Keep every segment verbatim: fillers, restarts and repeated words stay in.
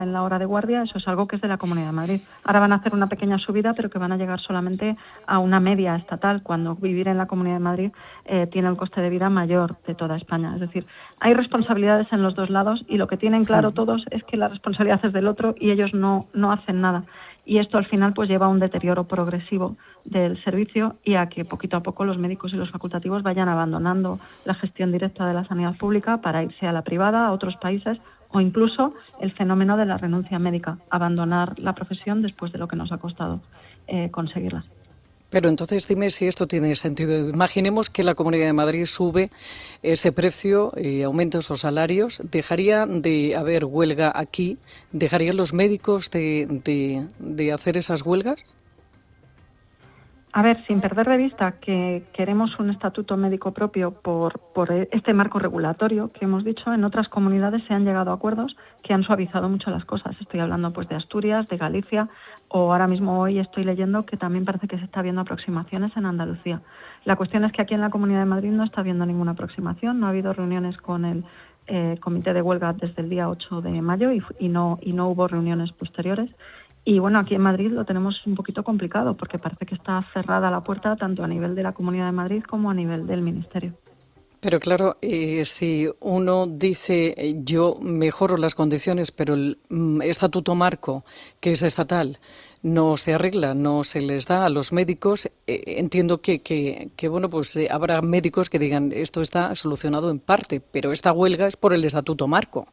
en la hora de guardia, eso es algo que es de la Comunidad de Madrid. Ahora van a hacer una pequeña subida, pero que van a llegar solamente a una media estatal, cuando vivir en la Comunidad de Madrid eh, tiene el coste de vida mayor de toda España. Es decir, hay responsabilidades en los dos lados y lo que tienen claro todos es que la responsabilidad es del otro y ellos no, no hacen nada. Y esto al final pues lleva a un deterioro progresivo del servicio y a que poquito a poco los médicos y los facultativos vayan abandonando la gestión directa de la sanidad pública para irse a la privada, a otros países, o incluso el fenómeno de la renuncia médica, abandonar la profesión después de lo que nos ha costado eh, conseguirla. Pero entonces dime si esto tiene sentido. Imaginemos que la Comunidad de Madrid sube ese precio y aumenta esos salarios. ¿Dejaría de haber huelga aquí? ¿Dejarían los médicos de, de, de hacer esas huelgas? A ver, sin perder de vista que queremos un estatuto médico propio por, por este marco regulatorio que hemos dicho, en otras comunidades se han llegado a acuerdos que han suavizado mucho las cosas. Estoy hablando pues de Asturias, de Galicia, o ahora mismo hoy estoy leyendo que también parece que se está viendo aproximaciones en Andalucía. La cuestión es que aquí en la Comunidad de Madrid no está habiendo ninguna aproximación, no ha habido reuniones con el eh, comité de huelga desde el día ocho de mayo y, y, no, y no hubo reuniones posteriores. Y bueno, aquí en Madrid lo tenemos un poquito complicado porque parece que está cerrada la puerta tanto a nivel de la Comunidad de Madrid como a nivel del Ministerio. Pero claro, eh, si uno dice eh, yo mejoro las condiciones, pero el mm, estatuto marco, que es estatal, no se arregla, no se les da a los médicos, eh, entiendo que, que, que bueno, pues eh, habrá médicos que digan esto está solucionado en parte, pero esta huelga es por el estatuto marco.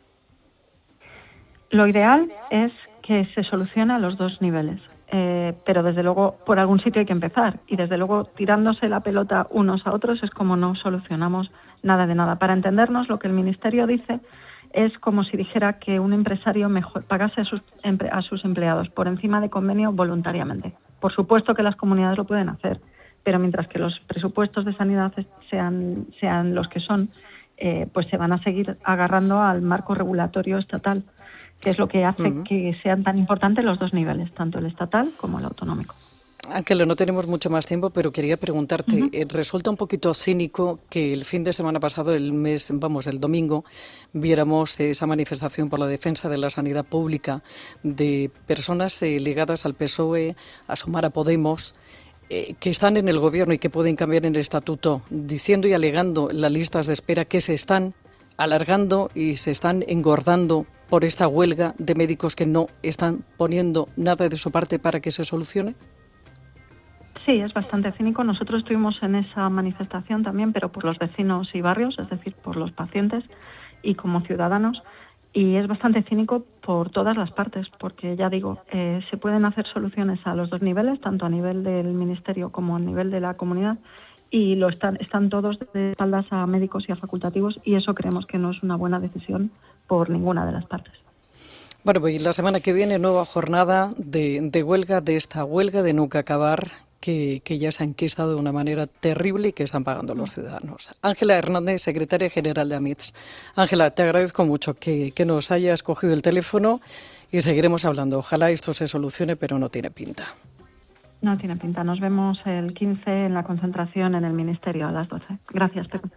Lo ideal es que se solucione a los dos niveles, eh, pero desde luego por algún sitio hay que empezar y desde luego tirándose la pelota unos a otros es como no solucionamos nada de nada. Para entendernos, lo que el Ministerio dice es como si dijera que un empresario mejor, pagase a sus, a sus empleados por encima de convenio voluntariamente. Por supuesto que las comunidades lo pueden hacer, pero mientras que los presupuestos de sanidad sean, sean los que son, eh, pues se van a seguir agarrando al marco regulatorio estatal, que es lo que hace uh-huh. que sean tan importantes los dos niveles, tanto el estatal como el autonómico. Ángela, no tenemos mucho más tiempo, pero quería preguntarte, uh-huh. eh, resulta un poquito cínico que el fin de semana pasado, el mes, vamos, el domingo, viéramos esa manifestación por la defensa de la sanidad pública de personas eh, ligadas al P S O E, a Sumar, a Podemos, eh, que están en el gobierno y que pueden cambiar en el estatuto, diciendo y alegando las listas de espera que se están alargando y se están engordando por esta huelga de médicos que no están poniendo nada de su parte para que se solucione? Sí, es bastante cínico. Nosotros estuvimos en esa manifestación también, pero por los vecinos y barrios, es decir, por los pacientes y como ciudadanos. Y es bastante cínico por todas las partes, porque ya digo, eh, se pueden hacer soluciones a los dos niveles, tanto a nivel del Ministerio como a nivel de la comunidad, y lo están, están todos de espaldas a médicos y a facultativos, y eso creemos que no es una buena decisión por ninguna de las partes. Bueno, pues la semana que viene nueva jornada de, de huelga, de esta huelga de nunca acabar, que, que ya se ha enquistado de una manera terrible y que están pagando los ciudadanos. Ángela Hernández, secretaria general de AMITS. Ángela, te agradezco mucho que, que nos hayas cogido el teléfono y seguiremos hablando. Ojalá esto se solucione, pero no tiene pinta. No tiene pinta. Nos vemos el quince en la concentración en el Ministerio a las doce. Gracias, Pepe.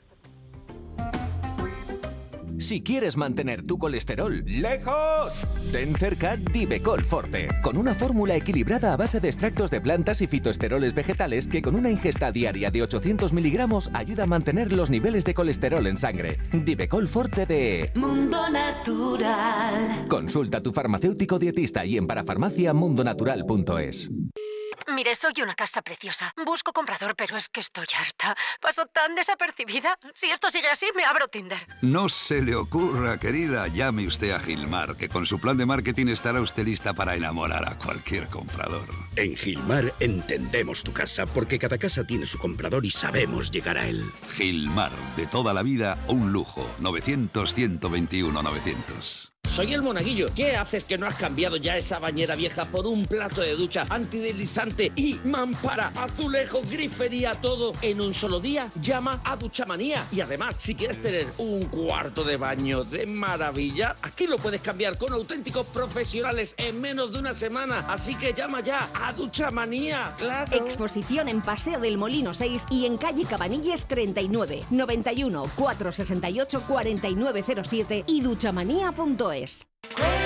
Si quieres mantener tu colesterol lejos, ten cerca Divecol Forte, con una fórmula equilibrada a base de extractos de plantas y fitoesteroles vegetales que con una ingesta diaria de ochocientos miligramos ayuda a mantener los niveles de colesterol en sangre. Divecol Forte de Mundo Natural. Consulta a tu farmacéutico dietista y en parafarmacia mundonatural punto es. Mire, soy una casa preciosa. Busco comprador, pero es que estoy harta. Paso tan desapercibida. Si esto sigue así, me abro Tinder. No se le ocurra, querida. Llame usted a Gilmar, que con su plan de marketing estará usted lista para enamorar a cualquier comprador. En Gilmar entendemos tu casa, porque cada casa tiene su comprador y sabemos llegar a él. Gilmar, de toda la vida, un lujo. novecientos, ciento veintiuno, novecientos. Soy el Monaguillo. ¿Qué haces que no has cambiado ya esa bañera vieja por un plato de ducha antideslizante y mampara, azulejo, grifería, todo en un solo día? Llama a Duchamanía. Y además, si quieres tener un cuarto de baño de maravilla, aquí lo puedes cambiar con auténticos profesionales en menos de una semana. Así que llama ya a Duchamanía. ¡Claro! Exposición en Paseo del Molino seis y en calle Cabanilles treinta y nueve, noventa y uno, cuatrocientos sesenta y ocho, cuarenta y nueve cero siete y duchamanía punto es.